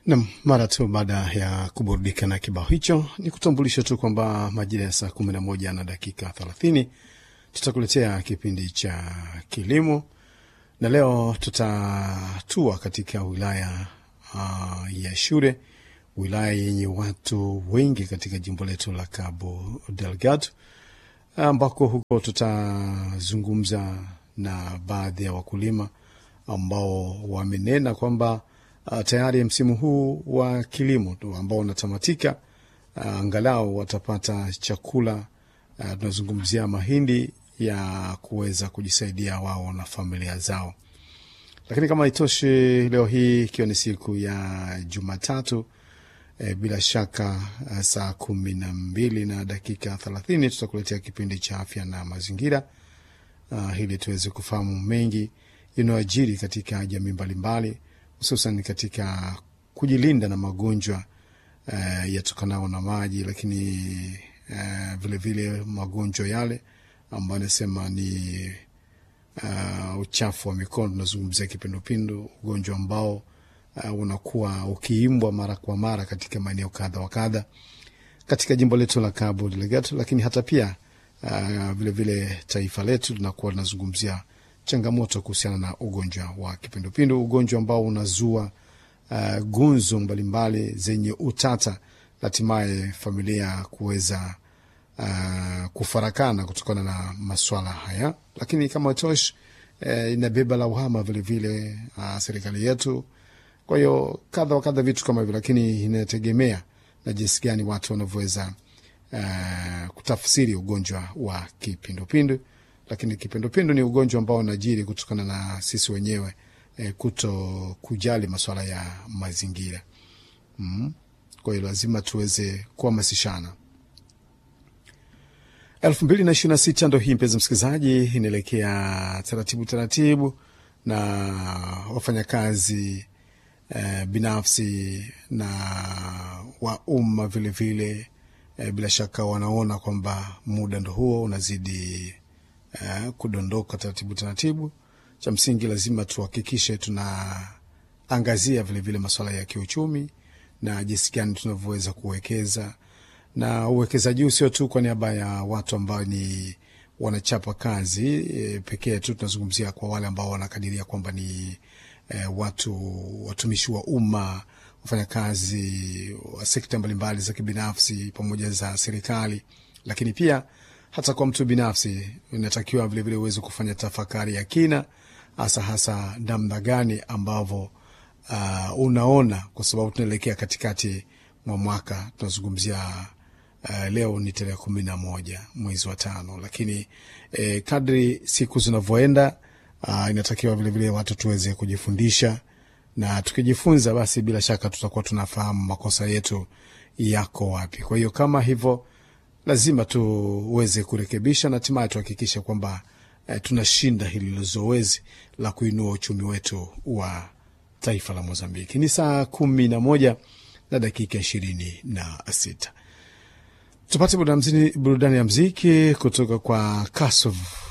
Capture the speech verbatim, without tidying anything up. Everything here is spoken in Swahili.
Na mara tu baada ya kuburudika na kibao hicho, ni kutambulisha tu kwamba majira ya saa kumi na moja na dakika thelathini tutakuletea kipindi cha kilimo, na leo tutatua katika wilaya uh, ya Shure, wilaya yenye watu wengi katika jimbo letu la Cabo Delgado, ambako huko tutazungumza na baadhi ya wakulima ambao wamenena kwamba Uh, tayari msimu huu wa kilimo ambao unatamatika, uh, angalau watapata chakula. Uh, tunazungumzia mahindi ya kuweza kujisaidia wao na familia zao. Lakini kama itoshi, leo hii ikiwa ni siku ya Jumatatu, eh, bila shaka uh, saa kumi na mbili na dakika thelathini tutakuletea kipindi cha afya na mazingira, uh, ili tuweze kufahamu mengi yanayojiri katika jamii mbalimbali, hususan katika kujilinda na magonjwa uh, yatokanao na maji, lakini uh, vile vile magonjwa yale ambayo nasema ni uh, uchafu wa mikono. Tunazungumzia kipindupindu, ugonjwa ambao uh, unakuwa ukiimbwa mara kwa mara katika maeneo kadha wa kadha katika jimbo letu la Cabo Delgado, lakini hata pia uh, vile vile taifa letu tunakuwa tunazungumzia changamoto kuhusiana na ugonjwa wa kipindupindu, ugonjwa ambao unazua uh, gunzo mbalimbali zenye utata, hatimaye familia kuweza uh, kufarakana kutokana na masuala haya. Lakini kama itosh, uh, inabeba lawama vile vile uh, serikali yetu. Kwa hiyo kadha wa kadha vitu kama hivyo, lakini inategemea na jinsi gani watu wanavyoweza uh, kutafsiri ugonjwa wa kipindupindu. Lakini kipindupindu ni ugonjwa ambao unajiri kutokana na sisi wenyewe e, kuto kujali masuala ya mazingira. Mm. Kwa hiyo lazima tuweze kuhamasishana. elfu mbili na ishirini na sita ndo hii, mpenzi msikilizaji, inaelekea taratibu taratibu, na wafanyakazi e, binafsi na wa umma vile vile e, bila shaka wanaona kwamba muda ndo huo unazidi Uh, kudondoka taratibu taratibu. Cha msingi lazima tuhakikishe tunaangazia vile vile masuala ya kiuchumi na jinsi gani tunavyoweza kuwekeza, na uwekezaji usio tu kwa niaba ya watu ambao ni wanachapa kazi e, pekee tu. Tunazungumzia kwa wale ambao wanakadiria kwamba ni e, watu watumishi wa umma, wafanya kazi wa sekta mbalimbali za kibinafsi pamoja za serikali, lakini pia hata kwa mtu binafsi inatakiwa vile vile uweze kufanya tafakari ya kina, hasa hasa namna gani ambavyo uh, unaona, kwa sababu tunaelekea katikati mwa mwaka. Tunazungumzia uh, leo ni tarehe kumi na moja mwezi wa tano, lakini eh, kadri siku zinavyoenda uh, inatakiwa vile vile watu tuweze kujifundisha, na tukijifunza basi bila shaka tutakuwa tunafahamu makosa yetu yako wapi. Kwa hiyo kama hivyo lazima tuweze kurekebisha na hatimaye tuhakikishe kwamba eh, tunashinda hili zoezi la kuinua uchumi wetu wa taifa la Mozambiki. Ni saa kumi na moja na dakika ishirini na sita. Tupate burudani ya mziki kutoka kwa Kasov.